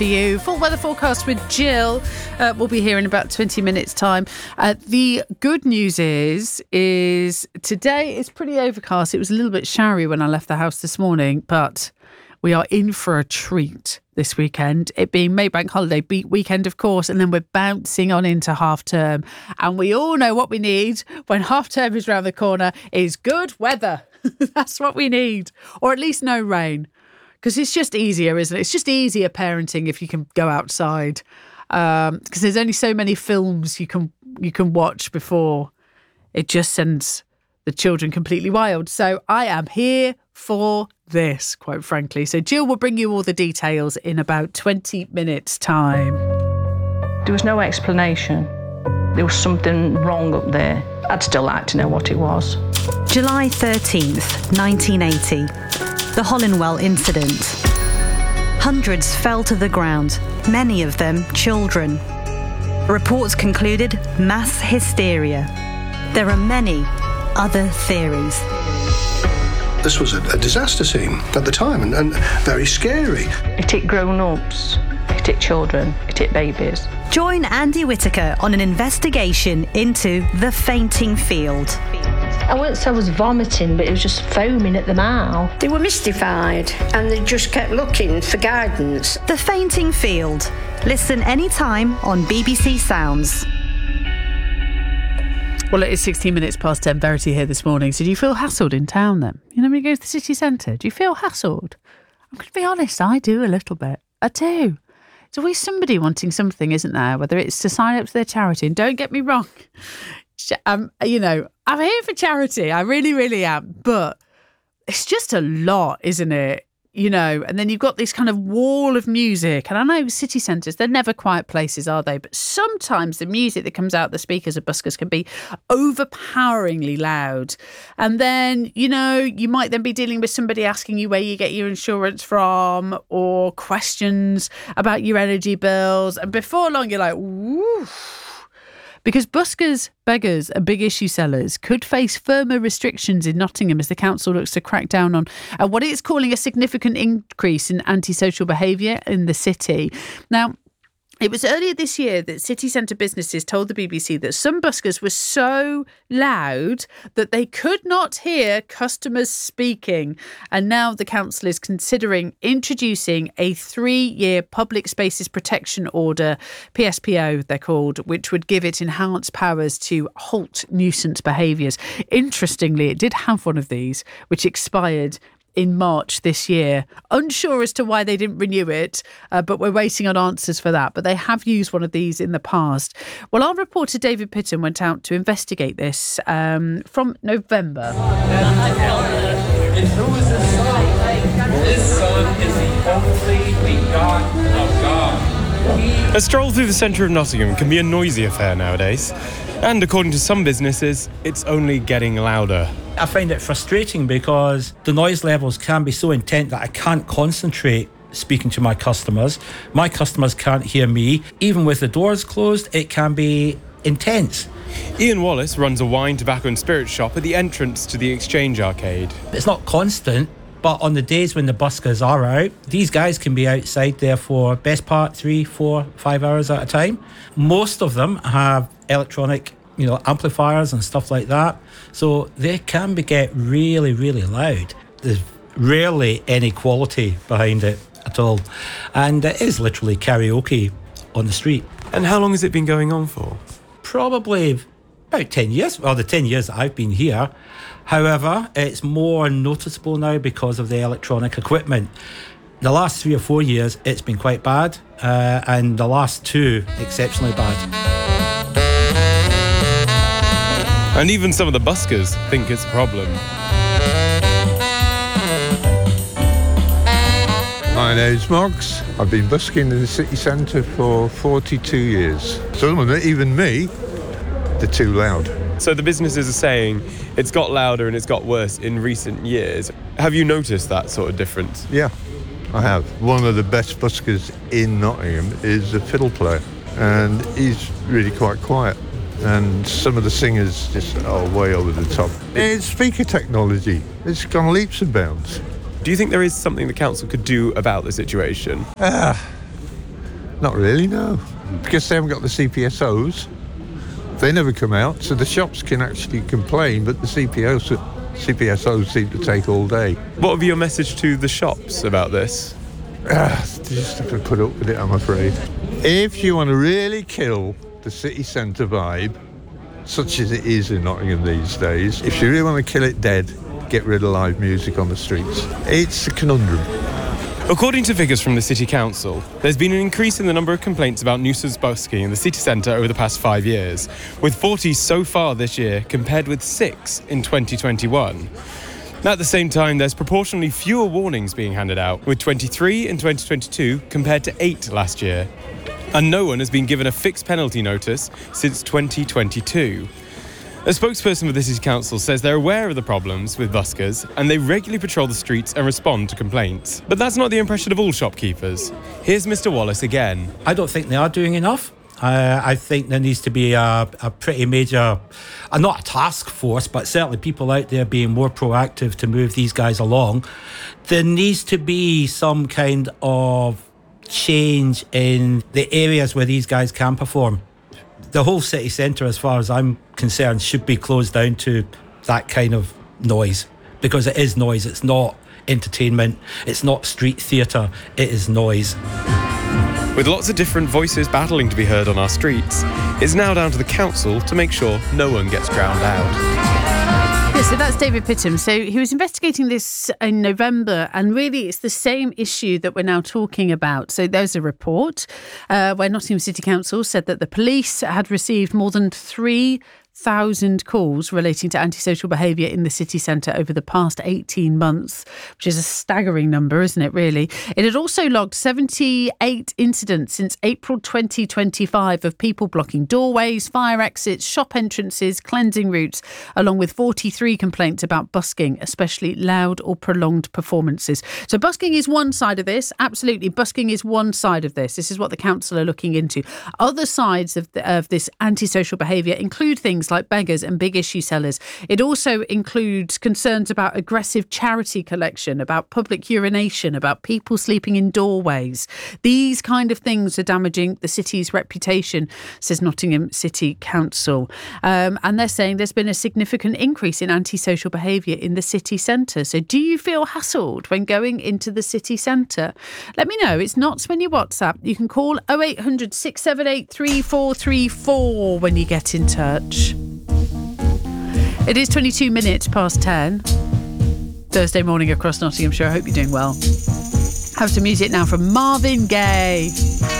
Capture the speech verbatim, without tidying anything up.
For you. Full weather forecast with Jill. Uh, we'll be here in about twenty minutes time. Uh, the good news is, is today it's pretty overcast. It was a little bit showery when I left the house this morning, but we are in for a treat this weekend. It being Maybank holiday beat weekend, of course, and then we're bouncing on into half term. And we all know what we need when half term is around the corner is good weather. That's what we need. Or at least no rain. Because it's just easier, isn't it? It's just easier parenting if you can go outside. Because um, there's only so many films you can you can watch before it just sends the children completely wild. So I am here for this, quite frankly. So Jill will bring you all the details in about twenty minutes' time. There was no explanation. There was something wrong up there. I'd still like to know what it was. July thirteenth, nineteen eighty. The Hollingwell incident. Hundreds fell to the ground, many of them children. Reports concluded mass hysteria. There are many other theories. This was a, a disaster scene at the time and, and very scary. It hit grown-ups, it hit children, it hit babies. Join Andy Whitaker on an investigation into the fainting field. I wouldn't say I was vomiting, but it was just foaming at the mouth. They were mystified and they just kept looking for guidance. The Fainting Field. Listen anytime on B B C Sounds. Well, it is sixteen minutes past ten, Verity here this morning. So do you feel hassled in town then? You know, when you go to the city centre, do you feel hassled? I'm going to be honest, I do a little bit. I do. There's always somebody wanting something, isn't there? Whether it's to sign up to their charity. And don't get me wrong. Um, you know, I'm here for charity. I really, really am. But it's just a lot, isn't it? You know, and then you've got this kind of wall of music. And I know city centres, they're never quiet places, are they? But sometimes the music that comes out the speakers of buskers can be overpoweringly loud. And then, you know, you might then be dealing with somebody asking you where you get your insurance from or questions about your energy bills. And before long, you're like, woof. Because buskers, beggars and big issue sellers could face firmer restrictions in Nottingham as the council looks to crack down on uh, what it's calling a significant increase in antisocial behaviour in the city. Now, it was earlier this year that city centre businesses told the B B C that some buskers were so loud that they could not hear customers speaking. And now the council is considering introducing a three-year Public Spaces Protection Order, P S P O they're called, which would give it enhanced powers to halt nuisance behaviours. Interestingly, it did have one of these, which expired in March this year. Unsure as to why they didn't renew it, uh, but we're waiting on answers for that. But they have used one of these in the past. Well, our reporter David Pitton went out to investigate this um, from November. This son is the only begotten of God. A stroll through the centre of Nottingham can be a noisy affair nowadays. And according to some businesses, it's only getting louder. I find it frustrating because the noise levels can be so intense that I can't concentrate speaking to my customers. My customers can't hear me. Even with the doors closed, it can be intense. Ian Wallace runs a wine, tobacco and spirits shop at the entrance to the Exchange Arcade. It's not constant, but on the days when the buskers are out, these guys can be outside there for best part three, four, five hours at a time. Most of them have electronic, you know, amplifiers and stuff like that. So they can be get really, really loud. There's rarely any quality behind it at all. And it is literally karaoke on the street. And how long has it been going on for? Probably about ten years. Well, the ten years that I've been here. However, it's more noticeable now because of the electronic equipment. The last three or four years, it's been quite bad. Uh, and the last two, exceptionally bad. And even some of the buskers think it's a problem. My name's Moggs. I've been busking in the city centre for forty-two years. Some of them, even me, they're too loud. So the businesses are saying it's got louder and it's got worse in recent years. Have you noticed that sort of difference? Yeah, I have. One of the best buskers in Nottingham is a fiddle player, and he's really quite quiet. And some of the singers just are way over the top. It's speaker technology. It's gone leaps and bounds. Do you think there is something the council could do about the situation? Uh, Not really, no. Because they haven't got the C P S Os. They never come out, so the shops can actually complain, but the C P Os, C P S Os seem to take all day. What would be your message to the shops about this? Ah, they just have to put up with it, I'm afraid. If you want to really kill the city centre vibe, such as it is in Nottingham these days, if you really want to kill it dead, get rid of live music on the streets. It's a conundrum. According to figures from the City Council, there's been an increase in the number of complaints about nuisance busking in the city centre over the past five years, with forty so far this year compared with six in twenty twenty-one. At the same time, there's proportionally fewer warnings being handed out, with twenty-three in twenty twenty-two compared to eight last year. And no one has been given a fixed penalty notice since twenty twenty-two. A spokesperson for the City Council says they're aware of the problems with buskers and they regularly patrol the streets and respond to complaints. But that's not the impression of all shopkeepers. Here's Mister Wallace again. I don't think they are doing enough. Uh, I think there needs to be a, a pretty major, uh, not a task force, but certainly people out there being more proactive to move these guys along. There needs to be some kind of change in the areas where these guys can perform. The whole city centre, as far as I'm concerned, should be closed down to that kind of noise, because it is noise. It's not entertainment. It's not street theatre. It is noise. With lots of different voices battling to be heard on our streets, it's now down to the council to make sure no one gets drowned out. Yeah, so that's David Pittham. So he was investigating this in November, and really it's the same issue that we're now talking about. So there's a report uh, where Nottingham City Council said that the police had received more than three thousand calls relating to antisocial behaviour in the city centre over the past eighteen months, which is a staggering number, isn't it, really? It had also logged seventy-eight incidents since April twenty twenty-five of people blocking doorways, fire exits, shop entrances, cleansing routes, along with forty-three complaints about busking, especially loud or prolonged performances. So busking is one side of this. Absolutely, busking is one side of this. This is what the council are looking into. Other sides of, the, of this antisocial behaviour include things like beggars and big issue sellers. It also includes concerns about aggressive charity collection, about public urination, about people sleeping in doorways. These kind of things are damaging the city's reputation, says Nottingham City Council. Um, and they're saying there's been a significant increase in antisocial behaviour in the city centre. So do you feel hassled when going into the city centre? Let me know. It's not when you WhatsApp. You can call oh eight hundred, six seven eight, three four three four when you get in touch. It is twenty-two minutes past ten. Thursday morning across Nottinghamshire. I hope you're doing well. Have some music now from Marvin Gaye.